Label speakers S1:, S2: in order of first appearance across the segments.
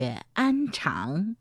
S1: 安常。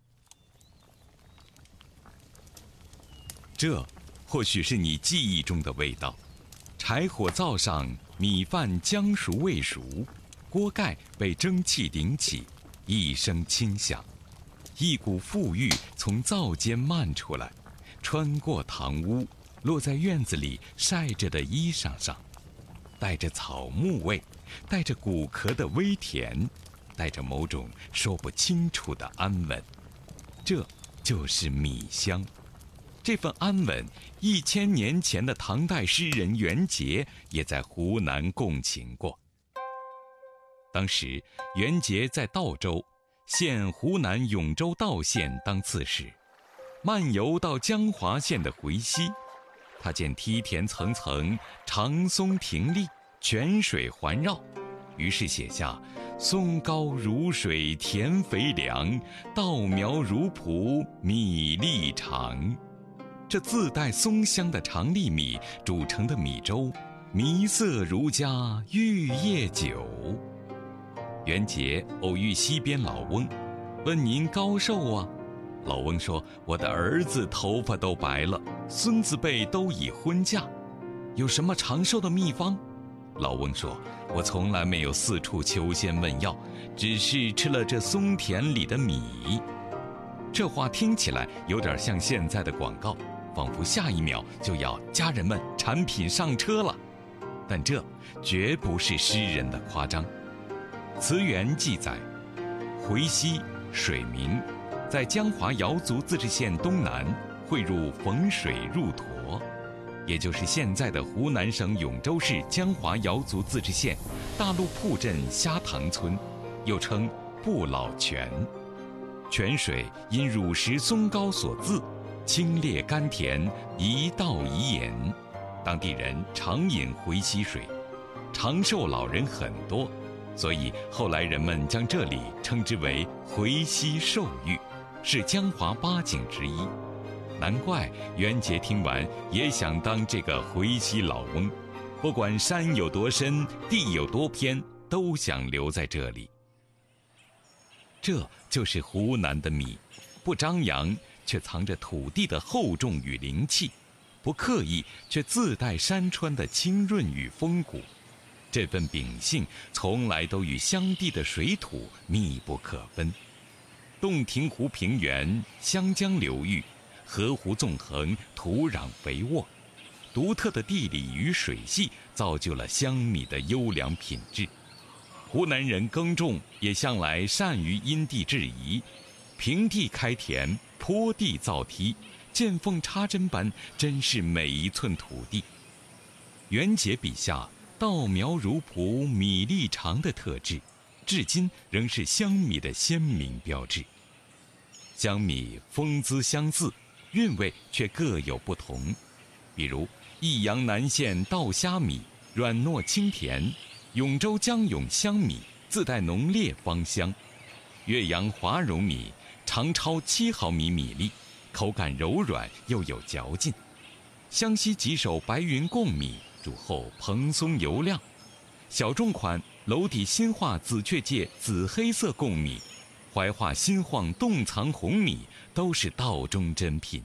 S2: 这或许是你记忆中的味道。柴火灶上，米饭将熟未熟，锅盖被蒸汽顶起，一声轻响，一股馥郁从灶间漫出来，穿过堂屋，落在院子里晒着的衣裳上，带着草木味，带着骨壳的微甜，带着某种说不清楚的安稳。这就是米香。这份安稳，1000年前的唐代诗人元节也在湖南共情过。当时元节在道州，现湖南永州道县当刺史，漫游到江华县的回西，他见梯田层层，长松亭立，泉水环绕，于是写下松高如水田肥良，稻苗如蒲米粒长。这自带松香的长粒米煮成的米粥，弥色如家玉液酒。元节偶遇西边老翁，问您高寿啊？老翁说，我的儿子头发都白了，孙子辈都已婚嫁，有什么长寿的秘方？老翁说，我从来没有四处求仙问药，只是吃了这松田里的米。这话听起来有点像现在的广告，仿佛下一秒就要家人们产品上车了。但这绝不是诗人的夸张。词源记载，回西水民，在江华瑶族自治县东南汇入汾水入沱，也就是现在的湖南省永州市江华瑶族自治县大路铺镇虾塘村，又称不老泉。泉水因乳石松高所自，清冽甘甜，一道遗言。当地人常饮回西水，长寿老人很多，所以后来人们将这里称之为回西寿域，是江华8景之一。难怪元节听完也想当这个回西老翁，不管山有多深，地有多偏，都想留在这里。这就是湖南的米，不张扬，却藏着土地的厚重与灵气；不刻意，却自带山川的清润与风骨。这份秉性从来都与湘地的水土密不可分。洞庭湖平原，湘江流域，河湖纵横，土壤肥沃，独特的地理与水系造就了湘米的优良品质。湖南人耕种也向来善于因地制宜，平地开田，坡地造梯，见缝插针般珍视每一寸土地。元节笔下稻苗如蒲米粒长的特质，至今仍是湘米的鲜明标志。湘米风姿相似，韵味却各有不同。比如益阳南县稻虾米软糯清甜，永州江永香米自带浓烈芳香，岳阳华荣米长超7毫米米粒，口感柔软又有嚼劲。湘西棘手白云贡米煮后蓬松油亮，小众款楼底新化紫雀界紫黑色贡米，怀化新晃洞藏红米都是道中珍品。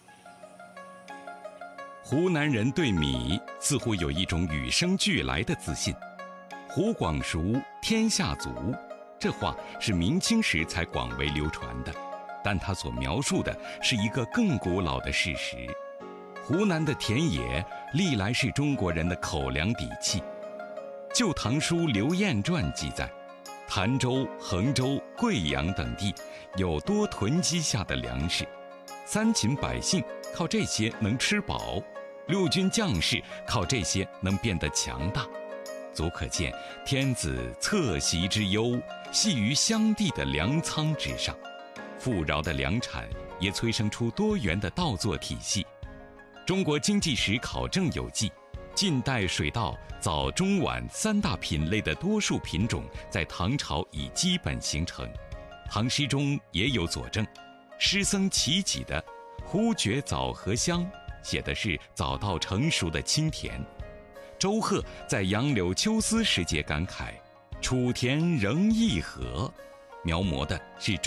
S2: 湖南人对米似乎有一种与生俱来的自信。湖广熟，天下足，这话是明清时才广为流传的，但它所描述的是一个更古老的事实。湖南的田野历来是中国人的口粮底气。《旧唐书·刘晏传》记载，潭州、衡州、贵阳等地有多囤积下的粮食，三秦百姓靠这些能吃饱，陆军将士靠这些能变得强大。足可见天子侧席之忧系于湘地的粮仓之上。富饶的粮产也催生出多元的稻作体系。中国经济史考证有记，晋代水稻早中晚3大品类的多数品种在唐朝已基本形成。唐诗中也有佐证，诗僧齐己的“忽觉枣核香”写的是枣稻成熟的清甜。周贺在杨柳秋思时节感慨：“楚田仍一禾”， 描摹的是